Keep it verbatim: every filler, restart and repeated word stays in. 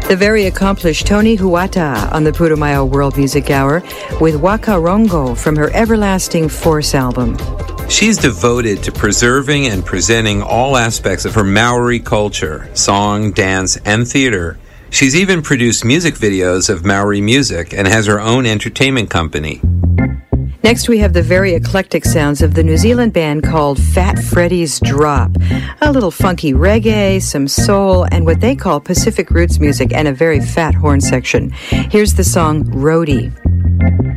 The very accomplished Tony Huata on the Putumayo World Music Hour with Waka Rongo from her Everlasting Force album. She's devoted to preserving and presenting all aspects of her Maori culture, song, dance, and theater. She's even produced music videos of Maori music and has her own entertainment company. Next, we have the very eclectic sounds of the New Zealand band called Fat Freddy's Drop. A little funky reggae, some soul, and what they call Pacific roots music, and a very fat horn section. Here's the song Roadie.